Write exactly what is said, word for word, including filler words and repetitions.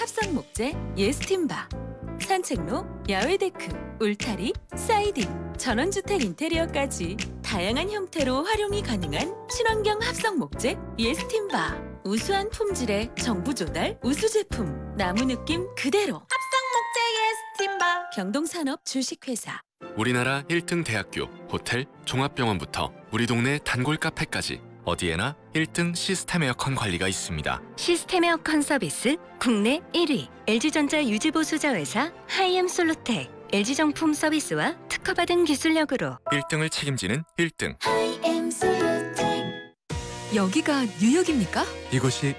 합성 목재 예스팀바, 산책로, 야외 데크, 울타리, 사이딩, 전원주택 인테리어까지 다양한 형태로 활용이 가능한 친환경 합성 목재 예스팀바. 우수한 품질의 정부 조달 우수 제품, 나무 느낌 그대로. 합성 목재 예스팀바. 경동산업 주식회사. 우리나라 일 등 대학교, 호텔, 종합병원부터 우리 동네 단골 카페까지 어디에나 일 등 시스템 에어컨 관리가 있습니다. 시스템 에어컨 서비스 국내 일 위 엘지전자 유지보수자회사 하이엠솔루텍. 엘지정품 서비스와 특허받은 기술력으로 일 등을 책임지는 일 등. 하이엠솔루텍. 여기가 뉴욕입니까? 이곳이